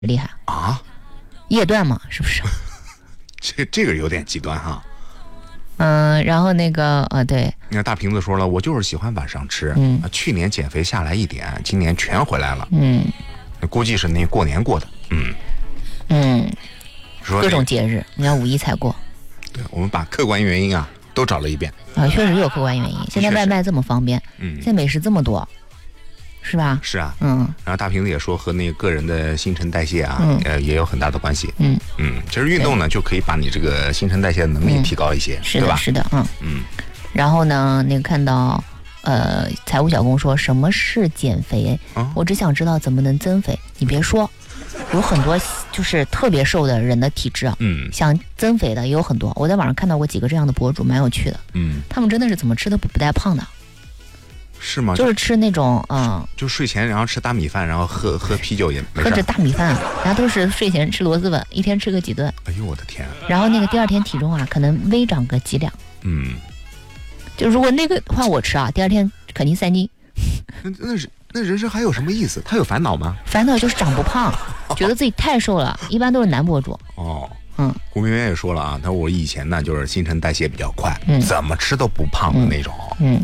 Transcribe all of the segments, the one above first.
厉害啊， 夜断嘛，是不是？ 这个有点极端哈。 然后那个对， 你看大瓶子说了，我就是喜欢晚上吃。去年减肥下来一点，今年全回来了。估计是那过年过的。说各种节日，你看5·1才过。 对，我们把客观原因都找了一遍。 确实有客观原因。现在外卖这么方便，现在美食这么多，是吧？ 是啊。然后大瓶子也说和那个人的新陈代谢也有很大的关系。其实运动呢就可以把你这个新陈代谢的能力提高一些， 是的，是的。然后呢，那个看到财务小工说什么是减肥？我只想知道怎么能增肥。你别说，有很多就是特别瘦的人的体质想增肥的也有很多。我在网上看到过几个这样的博主，蛮有趣的。他们真的是怎么吃都不带胖的。 是吗？ 就是吃那种就睡前然后吃大米饭，然后喝啤酒也没事。 喝着大米饭，然后都是睡前吃螺蛳粉，一天吃个几顿。 哎呦我的天！ 然后那个第二天体重可能微长个几两。就如果那个话我吃第二天肯定3斤。 那人生还有什么意思？他有烦恼吗？ 烦恼就是长不胖，觉得自己太瘦了，一般都是男博主。 胡明渊也说了他说我以前呢就是新陈代谢比较快，怎么吃都不胖的那种。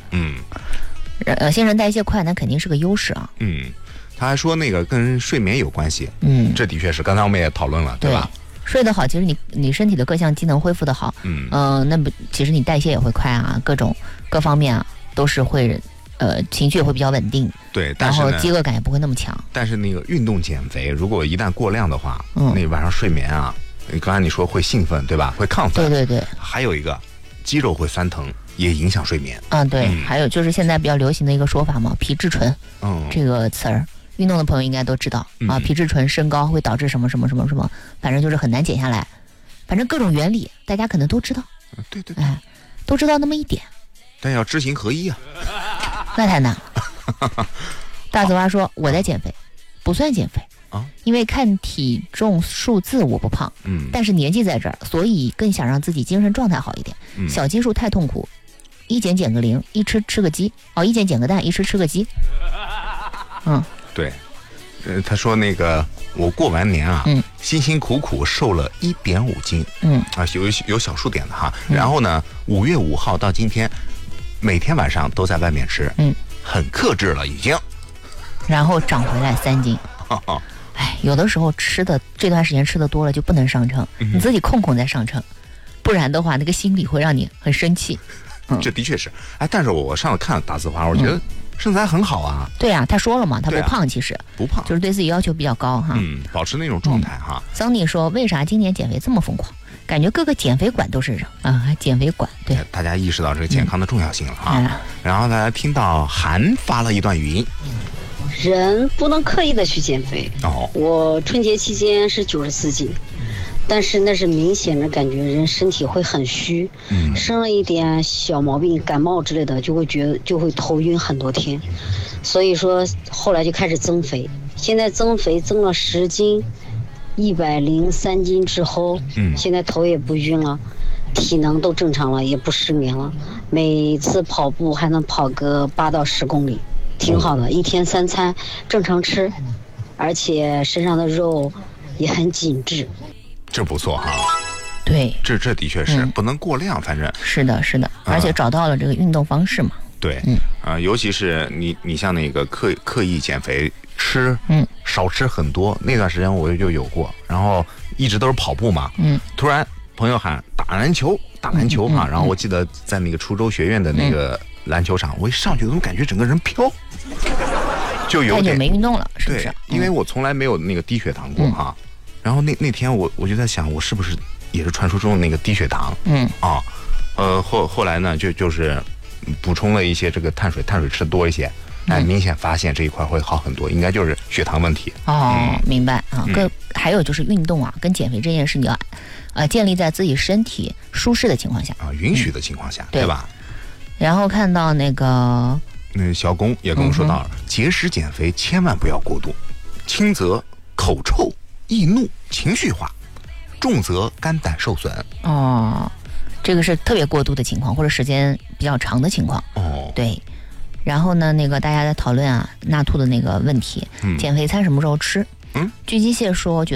新陈代谢快那肯定是个优势啊。 他还说那个跟睡眠有关系。这的确是，刚才我们也讨论了，对吧？ 睡得好，其实你身体的各项机能恢复得好，那么其实你代谢也会快各方面都是会情绪也会比较稳定。 对，但是然后饥饿感也不会那么强。 但是那个运动减肥，如果一旦过量的话，那晚上睡眠刚才你说会兴奋，对吧？会亢奋。 对。 还有一个，肌肉会酸疼，也影响睡眠。 对。还有就是现在比较流行的一个说法嘛，皮质醇。这个词儿，运动的朋友应该都知道皮质醇升高会导致什么什么什么什么，反正就是很难减下来。反正各种原理大家可能都知道。 对。 都知道那么一点， 但要知行合一那太难了。大紫蛙说我在减肥，不算减肥因为看体重数字我不胖，但是年纪在这儿，所以更想让自己精神状态好一点。小基数太痛苦，一减个0，一吃个鸡，一减个蛋，一吃个鸡。 对。他说那个我过完年辛辛苦苦瘦了1.5斤。有小数点的哈。然后呢，5月5号到今天，每天晚上都在外面吃，很克制了已经。 然后长回来3斤。有的时候这段时间吃的多了就不能上称，你自己控再上称，不然的话那个心理会让你很生气。 这的确是。但是我上次看了大紫花，我觉得身材很好啊。 对他说了嘛，他不胖，其实不胖， 就是对自己要求比较高保持那种状态桑尼说为啥今年减肥这么疯狂？感觉各个减肥馆都是人减肥馆。对， 大家意识到这个健康的重要性了然后大家听到韩发了一段语音。 人不能刻意的去减肥。我春节期间是94斤，但是那是明显的感觉人身体会很虚，生了一点小毛病，感冒之类的就会头晕很多天，所以说后来就开始增肥。现在增肥增了10斤，103斤之后，现在头也不晕了，体能都正常了，也不失眠了，每次跑步还能跑个8到10公里。挺好的，一天3餐正常吃，而且身上的肉也很紧致， 这不错对， 这的确是不能过量，反正是的，而且找到了这个运动方式嘛。 对，尤其是你像那个刻意减肥吃，少吃很多，那段时间我就有过，然后一直都是跑步嘛，突然朋友喊打篮球然后我记得在那个滁州学院的那个篮球场，我一上去怎么感觉整个人飘，就有点太久没运动了，是不是？ 对，因为我从来没有那个低血糖过然后那天我就在想，我是不是也是传说中的那个低血糖？后来呢就是补充了一些这个碳水吃多一些，明显发现这一块会好很多，应该就是血糖问题。 明白还有就是运动跟减肥这件事，你要建立在自己身体舒适的情况下允许的情况下，对吧？ 然后看到那个小龚也跟我说到了，节食减肥千万不要过度，轻则口臭、易怒、情绪化，重则肝胆受损。 这个是特别过度的情况，或者时间比较长的情况。对。然后呢，那个大家在讨论纳兔的那个问题，减肥餐什么时候吃？ 巨机械说。